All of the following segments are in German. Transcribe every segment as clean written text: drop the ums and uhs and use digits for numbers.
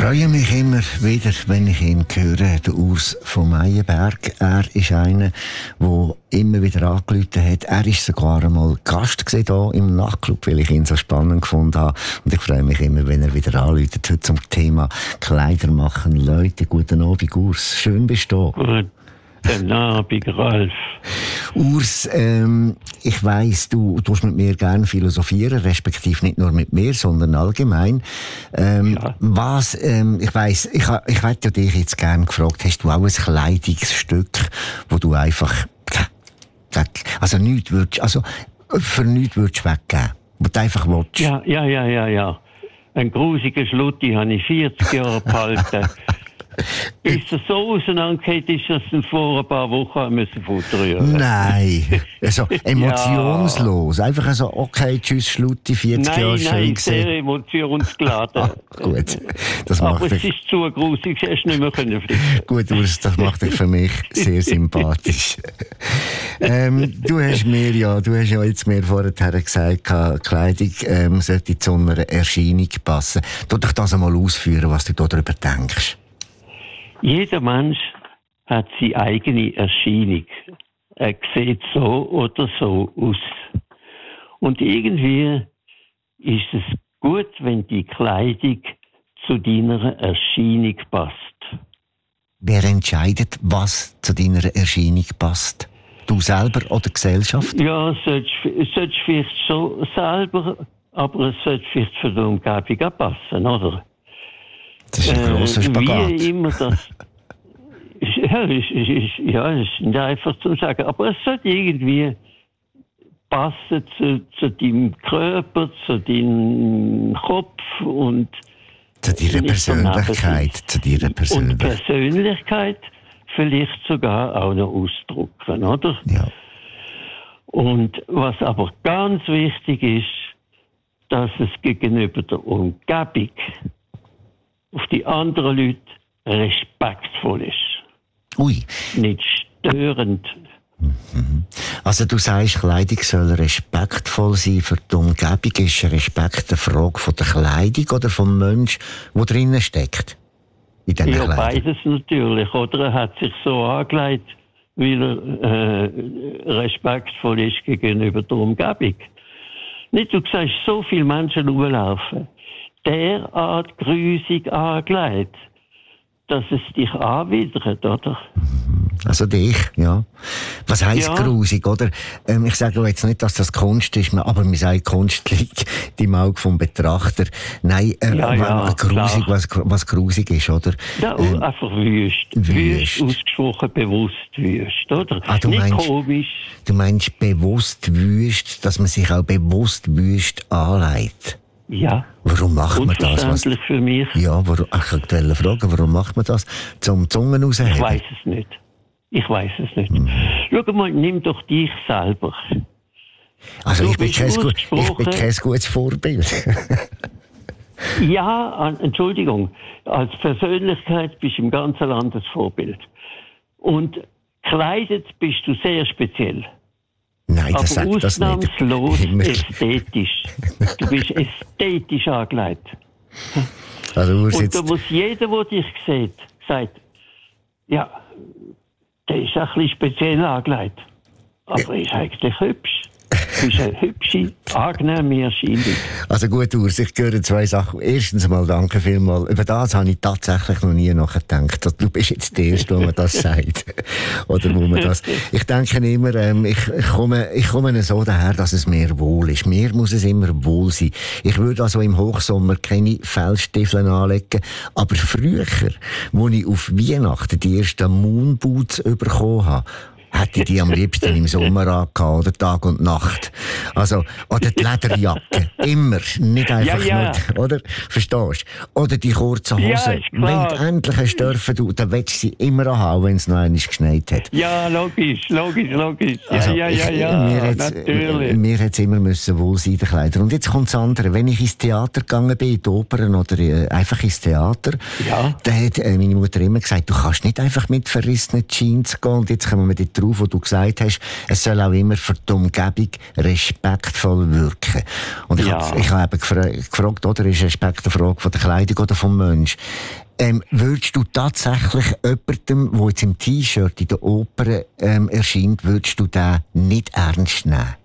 freue mich immer wieder, wenn ich ihn höre, der Urs von Meienberg. Er ist einer, der immer wieder angerufen hat. Er ist sogar einmal Gast hier im Nachtclub, weil ich ihn so spannend gefunden habe. Und ich freue mich immer, wenn er wieder anruft. Heute zum Thema Kleider machen. Leute, guten Abend, Urs. Schön bist du da. Guten Abend, Ralf. Urs, ich weiss, du tust mit mir gerne philosophieren, respektive nicht nur mit mir, sondern allgemein. Ja. Ich weiss, ich hätte dich jetzt gerne gefragt, hast du auch ein Kleidungsstück, wo du einfach, für nichts würdest weggeben, wo du einfach willst? Ja. Ein grusiger Schlutti habe ich 40 Jahre behalten. Ist er so auseinandergeht, ist er vor ein paar Wochen müssen futterieren. Nein, also emotionslos. Ja. Einfach so, okay, tschüss, Schlutti, 40 Jahre schön Nein, gesehen. sehr emotionsgeladen. Gut, das aber macht es ist zu grusig, hast du nicht mehr fliegen. Gut, Urs, das macht dich für mich sehr sympathisch. Du hast ja jetzt mir vorher gesagt, Kleidung sollte zu einer Erscheinung passen. Tu doch das einmal ausführen, was du darüber denkst. Jeder Mensch hat seine eigene Erscheinung. Er sieht so oder so aus. Und irgendwie ist es gut, wenn die Kleidung zu deiner Erscheinung passt. Wer entscheidet, was zu deiner Erscheinung passt? Du selber oder die Gesellschaft? Ja, es sollte vielleicht schon selber, aber es sollte vielleicht für die Umgebung auch passen, oder? Das ist ein grosser Spagat. Wie immer das. Es ist nicht einfach zu sagen. Aber es sollte irgendwie passen zu deinem Körper, zu deinem Kopf und zu deiner Persönlichkeit. Und Persönlichkeit vielleicht sogar auch noch ausdrücken, oder? Ja. Und was aber ganz wichtig ist, dass es gegenüber der Umgebung auf die anderen Leute respektvoll ist. Ui. Nicht störend. Also du sagst, Kleidung soll respektvoll sein für die Umgebung. Ist Respekt eine Frage von der Kleidung oder vom Menschen, der drinnen steckt? In diesen Ja, Kleidern? beides natürlich. Oder er hat sich so angelegt, weil er respektvoll ist gegenüber der Umgebung. Nicht, du siehst so viele Menschen rumlaufen, derart grusig angelegt, dass es dich anwidert, oder? Also dich, ja. Was heisst grusig, oder? Ich sage jetzt nicht, dass das Kunst ist, aber man sagt, Kunst liegt im Auge vom Betrachter. Nein, grusig, was grusig ist, oder? Ja, einfach wüst, ausgesprochen bewusst wüst, oder? Nicht komisch. Du meinst bewusst wüst, dass man sich auch bewusst wüst anlegt? Ja. Warum macht man das? Unverständlich für mich. Ja, ich wollte fragen, warum macht man das? Zum Zungen rausheben? Ich weiss es nicht. Schau mal, nimm doch dich selber. Also ich bin kein gutes Vorbild. Ja, Entschuldigung. Als Persönlichkeit bist du im ganzen Land das Vorbild. Und gekleidet bist du sehr speziell. Nein, das aber sagt das nicht. Ausnahmslos ästhetisch. Du bist ästhetisch angelegt. Also, und da muss jeder, der dich sieht, sagt, ja, der ist ein bisschen speziell angelegt. Aber ist eigentlich hübsch. Du bist eine hübsche, angenehme Erscheinung. Also gut, Urs, ich höre zwei Sachen. Erstens mal, danke vielmals. Über das habe ich tatsächlich noch nie nachgedacht. Du bist jetzt der Erste, wo man das sagt. Oder wo man das... Ich denke immer, ich komme so daher, dass es mir wohl ist. Mir muss es immer wohl sein. Ich würde also im Hochsommer keine Fellstiefel anlegen. Aber früher, als ich auf Weihnachten die ersten Moonboots bekommen habe, hätte ich die am liebsten im Sommer angehabt, oder Tag und Nacht. Also, oder die Lederjacke. Immer. Nicht einfach nur, oder? Verstehst du? Oder die kurzen Hosen. Ja, ist klar. Wenn du endlich hast dürfen, dann willst du sie immer anhaben, wenn es noch einmal geschneit hat. Ja, logisch. Also, Natürlich. Mir hat es immer müssen wohl sein, die Kleider. Und jetzt kommt das andere. Wenn ich ins Theater gegangen bin, in die Opern oder einfach ins Theater, dann hat meine Mutter immer gesagt, du kannst nicht einfach mit verrissenen Jeans gehen und jetzt kommen wir dort darauf, wo du gesagt hast, es soll auch immer für die Umgebung respektvoll wirken. Und ich habe gefragt, oder ist Respekt eine Frage von der Kleidung oder vom Mensch? Würdest du tatsächlich jemandem, der jetzt im T-Shirt in der Oper erscheint, würdest du den nicht ernst nehmen?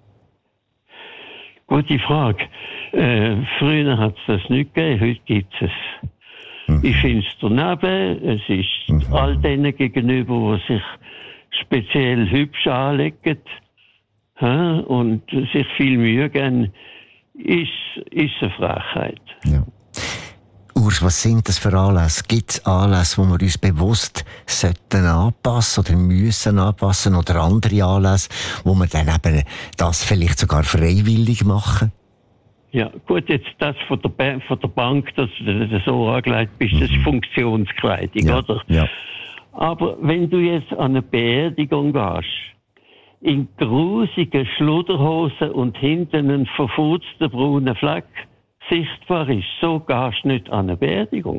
Gute Frage. Früher hat es das nicht gegeben, heute gibt es. Ich finde es daneben. Es ist all denen gegenüber, die sich speziell hübsch anlegen und sich viel Mühe geben, ist eine Frechheit. Ja. Urs, was sind das für Anlässe? Gibt es Anlässe, wo wir uns bewusst sollten anpassen oder müssen anpassen oder andere Anlässe, wo wir dann eben das vielleicht sogar freiwillig machen? Ja, gut, jetzt das von der Bank, dass du so angelegt bist, das ist Funktionskleidung, oder? Ja. Aber wenn du jetzt an eine Beerdigung gehst, in grusigen Schludderhosen und hinten einen verfutzten braunen Fleck sichtbar ist, so gehst du nicht an eine Beerdigung.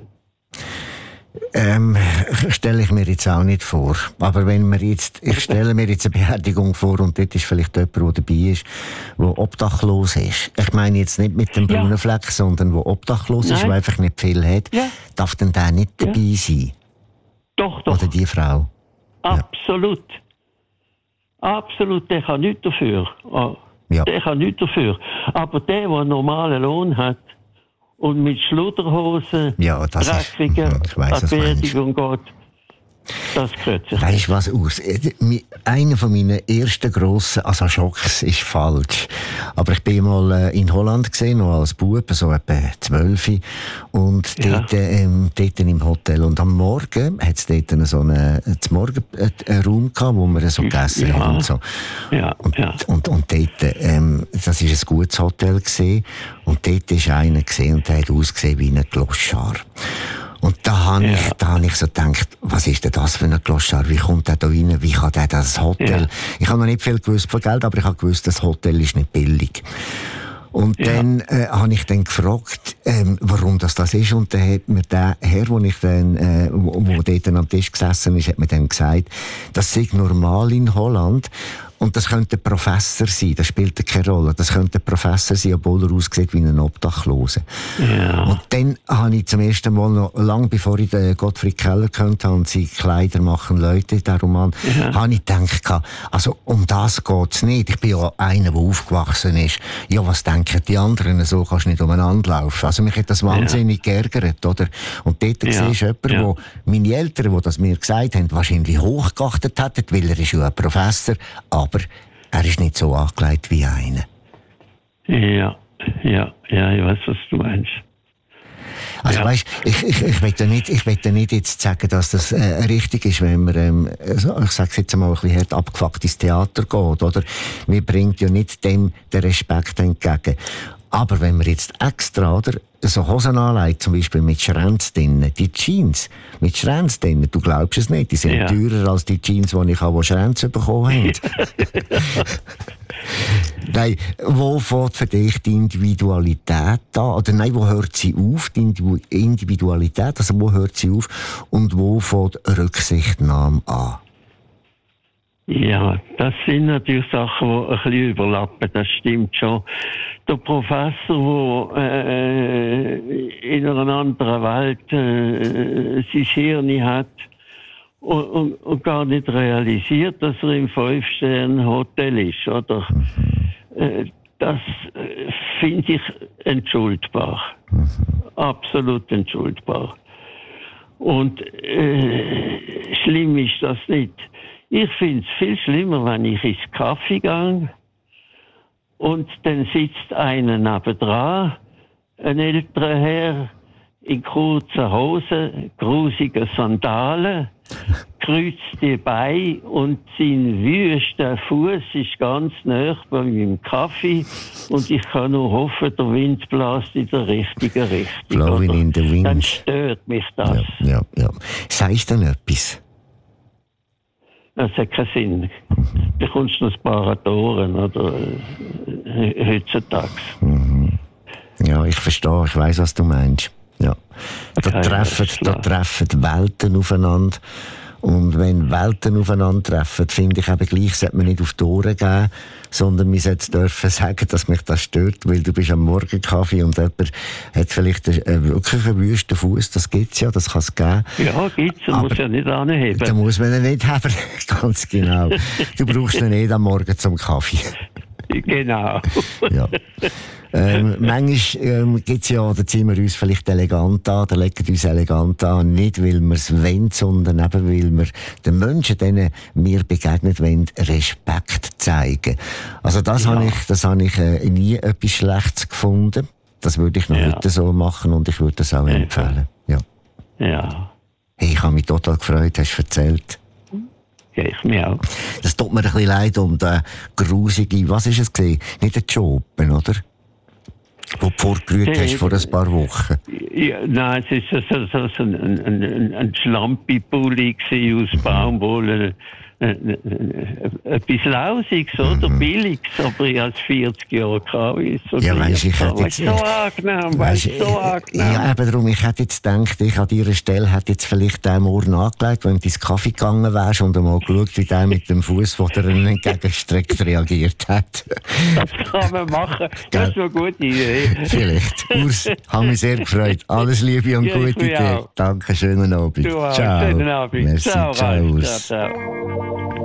Stelle ich mir jetzt auch nicht vor. Aber ich stelle mir jetzt eine Beerdigung vor und dort ist vielleicht jemand, der dabei ist, der obdachlos ist. Ich meine jetzt nicht mit dem braunen Fleck, sondern der obdachlos ist, der einfach nicht viel hat. Ja. Darf denn der nicht dabei sein? Doch. Oder die Frau? Absolut. Ja. Absolut, der kann nichts dafür. Ja. Der kann nichts dafür. Aber der einen normalen Lohn hat und mit Schludderhosen dreckiger an die Beerdigung geht, das gehört sich. Weißt du was, Urs? Einer von meinen ersten grossen, also Schocks ist falsch, aber ich bin mal in Holland gesehen, noch als Bub, so etwa 12, und dort im Hotel. Und am Morgen hat es dort einen Raum gehabt, wo wir so gegessen haben und so. Und dort, das war ein gutes Hotel gewesen, und dort war einer gesehen und der hat ausgesehen wie ein Gloschar. Und da habe ich so gedacht, was ist denn das für ein Gloschar? Wie kommt der da rein? Wie kann der das Hotel? Ja. Ich habe noch nicht viel gewusst von Geld, aber ich habe gewusst, das Hotel ist nicht billig. Und dann habe ich dann gefragt, warum das ist. Und dann hat mir der Herr, wo dort am Tisch gesessen ist, hat mir dann gesagt, das sei normal in Holland. Und das könnte ein Professor sein, das spielt keine Rolle. Das könnte ein Professor sein, obwohl er aussieht wie ein Obdachloser. Ja. Und dann habe ich zum ersten Mal, noch lange bevor ich den Gottfried Keller kennt habe und sie Kleider machen Leute, der Roman, habe ich gedacht, also um das geht es nicht. Ich bin ja einer, der aufgewachsen ist. Ja, was denken die anderen? So kannst du nicht umeinander laufen. Also mich hat das wahnsinnig geärgert, oder? Und dort siehst du jemanden, wo meine Eltern, die das mir gesagt haben, wahrscheinlich hochgeachtet hätten, weil er ist ja ein Professor, aber er ist nicht so angelegt wie einer. Ja, ich weiß, was du meinst. Also weißt, ich will nicht jetzt sagen, dass das richtig ist, wenn man, ich sage es jetzt mal, ein bisschen hart abgefuckt ins Theater geht, oder? Mir bringt ja nicht dem den Respekt entgegen. Aber wenn man jetzt extra, oder, so Hosen anlegt, zum Beispiel mit Schränz drinnen, die Jeans mit Schränz drinnen, du glaubst es nicht, die sind teurer als die Jeans, die ich habe, die Schränz bekommen haben. Nein, wo fängt für dich die Individualität an? Oder nein, wo hört sie auf, die Individualität, also wo hört sie auf und wo fängt Rücksichtnahme an? Ja, das sind natürlich Sachen, die ein bisschen überlappen, das stimmt schon. Der Professor, der in einer anderen Welt sein Hirn hat und gar nicht realisiert, dass er im 5-Sterne-Hotel ist, oder? Das finde ich entschuldbar. Absolut entschuldbar. Und schlimm ist das nicht. Ich finde es viel schlimmer, wenn ich ins Kaffee gehe und dann sitzt einer nebendran, ein älterer Herr in kurzen Hosen, grusigen Sandalen, kreuzt die Beine und sein wüster Fuß ist ganz nah bei meinem Kaffee und ich kann nur hoffen, der Wind bläst in der richtigen Richtung. Blowing in the wind. Dann stört mich das. Ja. Sagst du denn etwas? Das hat keinen Sinn. Da kommst du noch ein paar Toren, oder heutzutage. Ja, ich verstehe, ich weiss, was du meinst. Ja. Da treffen Welten aufeinander. Und wenn Welten aufeinandertreffen, finde ich eben gleich, sollte man nicht auf die Ohren gehen, sondern man sollte dürfen sagen, dass mich das stört, weil du bist am Morgenkaffee und jemand hat vielleicht wirklich einen wüsten Fuß, das gibt's ja, das kann es geben. Ja, gibt's, man muss ja nicht anheben. Da muss man ihn nicht haben, ganz genau. Du brauchst ihn nicht am Morgen zum Kaffee. Genau. Ja. Manchmal gibt's ja, da ziehen wir uns vielleicht elegant an, da legen wir uns elegant an, nicht weil wir es wollen, sondern eben weil wir den Menschen, denen wir begegnet wollen, Respekt zeigen. Also das habe ich nie etwas Schlechtes gefunden. Das würde ich noch heute so machen und ich würde das auch empfehlen. Ja. Ja. Hey, ich habe mich total gefreut, hast du erzählt. Ja, ich mir auch. Das tut mir ein bisschen leid um den grusigen, was ist es gewesen? Nicht der Jopen, oder? Wo du vorgerührt hast vor ein paar Wochen. Ja, nein, es war so ein Schlampi-Pulli aus Baumwolle. Etwas Lausiges, oder? Billiges, aber ich hatte 40 Jahre gehabt. Ja, weisst ich hätte jetzt... So angenehm, so angenehm. Ja, eben darum, ich hätte jetzt gedacht, ich an deiner Stelle hätte jetzt vielleicht den Ohren angelegt, wenn du ins Kaffee gegangen wärst und einmal geschaut, wie der mit dem Fuß, der dir entgegengestreckt reagiert hat. Das kann man machen. Das ist eine gute Idee. Vielleicht. Urs, habe mich sehr gefreut. Alles Liebe und gute dir. Danke, schönen Abend. Du auch. Ciao. Schönen Abend. Merci, Ciao, ciao, Urs. ciao.